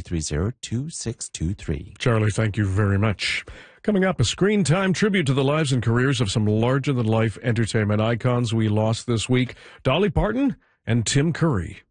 530-2623. Charlie, thank you very much. Coming up, a screen time tribute to the lives and careers of some larger-than-life entertainment icons we lost this week, Dolly Parton and Tim Curry.